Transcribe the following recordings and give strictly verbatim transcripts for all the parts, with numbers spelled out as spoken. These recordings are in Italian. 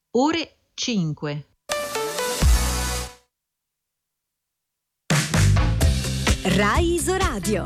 ore cinque. Rai Isoradio.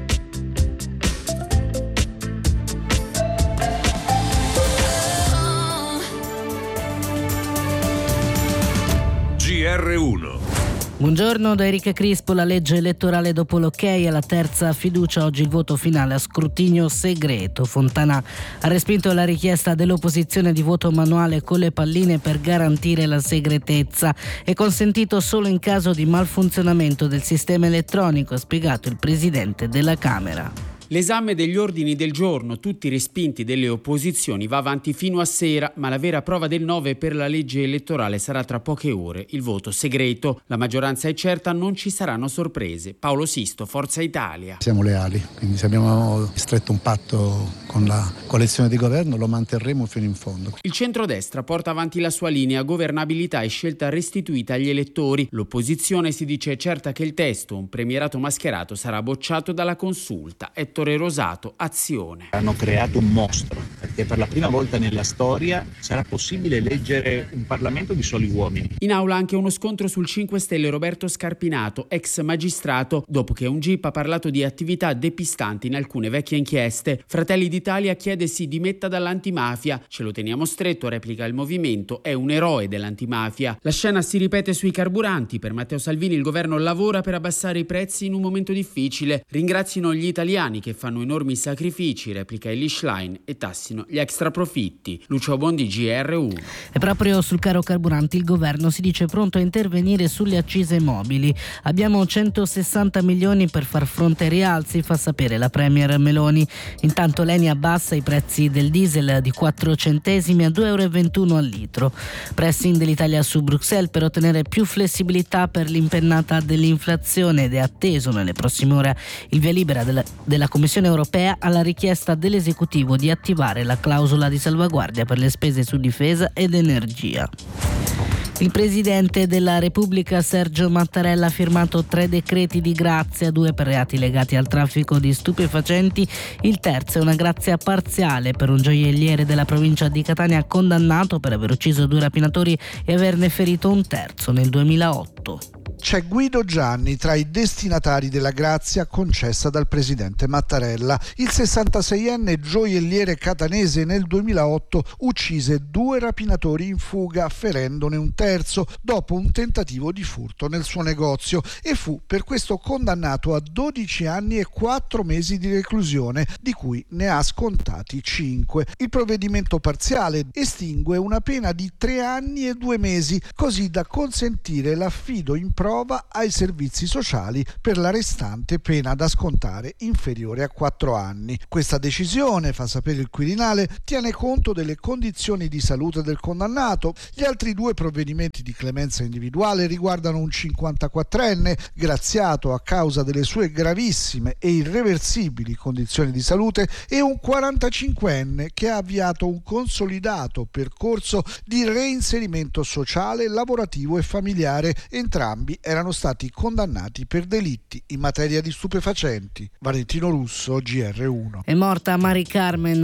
G R uno. Buongiorno da Enrica Crispo. La legge elettorale dopo l'ok alla terza fiducia, oggi il voto finale a scrutinio segreto. Fontana ha respinto la richiesta dell'opposizione di voto manuale con le palline per garantire la segretezza. È consentito solo in caso di malfunzionamento del sistema elettronico, ha spiegato il presidente della Camera. L'esame degli ordini del giorno, tutti respinti delle opposizioni, va avanti fino a sera, ma la vera prova del nove per la legge elettorale sarà tra poche ore, il voto segreto. La maggioranza è certa, non ci saranno sorprese. Paolo Sisto, Forza Italia. Siamo leali, quindi se abbiamo stretto un patto con la coalizione di governo lo manterremo fino in fondo. Il centrodestra porta avanti la sua linea, governabilità e scelta restituita agli elettori. L'opposizione si dice certa che il testo, un premierato mascherato, sarà bocciato dalla Consulta. È Ettore Rosato, Azione. Hanno creato un mostro, perché per la prima volta nella storia sarà possibile eleggere un Parlamento di soli uomini. In aula anche uno scontro sul cinque Stelle. Roberto Scarpinato, ex magistrato, dopo che un G I P ha parlato di attività depistanti in alcune vecchie inchieste. Fratelli d'Italia chiede si dimetta dall'antimafia. Ce lo teniamo stretto, replica il movimento, è un eroe dell'antimafia. La scena si ripete sui carburanti. Per Matteo Salvini il governo lavora per abbassare i prezzi in un momento difficile. Ringrazino gli italiani che fanno enormi sacrifici, replica Eli Schlein, e tassino gli extra profitti. Lucio Bondi, G R uno. E proprio sul caro carburanti il governo si dice pronto a intervenire sulle accise mobili. Abbiamo centosessanta milioni per far fronte ai rialzi, fa sapere la premier Meloni. Intanto l'Eni abbassa i prezzi del diesel di quattro centesimi a due virgola ventuno euro al litro. Pressing dell'Italia su Bruxelles per ottenere più flessibilità per l'impennata dell'inflazione, ed è atteso nelle prossime ore il via libera della, della Commissione europea alla richiesta dell'esecutivo di attivare la clausola di salvaguardia per le spese su difesa ed energia. Il presidente della Repubblica Sergio Mattarella ha firmato tre decreti di grazia, due per reati legati al traffico di stupefacenti. Il terzo è una grazia parziale per un gioielliere della provincia di Catania condannato per aver ucciso due rapinatori e averne ferito un terzo nel duemilaotto. C'è Guido Gianni tra i destinatari della grazia concessa dal presidente Mattarella. Il sessantaseienne gioielliere catanese nel duemilaotto uccise due rapinatori in fuga, ferendone un terzo dopo un tentativo di furto nel suo negozio, e fu per questo condannato a dodici anni e quattro mesi di reclusione, di cui ne ha scontati cinque. Il provvedimento parziale estingue una pena di tre anni e due mesi, così da consentire l'affido in prova ai servizi sociali per la restante pena da scontare inferiore a quattro anni. Questa decisione, fa sapere il Quirinale, tiene conto delle condizioni di salute del condannato. Gli altri due provvedimenti di clemenza individuale riguardano un cinquantaquattrenne graziato a causa delle sue gravissime e irreversibili condizioni di salute e un quarantacinquenne che ha avviato un consolidato percorso di reinserimento sociale, lavorativo e familiare. Entrambi erano stati condannati per delitti in materia di stupefacenti. Valentino Russo, G R uno. È morta Mari Carmen